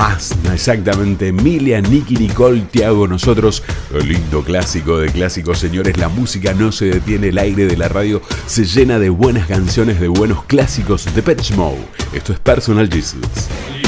más, exactamente. Emilia, Nicky Nicole, Tiago, nosotros. El lindo clásico de clásicos, señores. La música no se detiene, el aire de la radio se llena de buenas canciones, de buenos clásicos. Depeche Mode. Esto es Personal Jesus.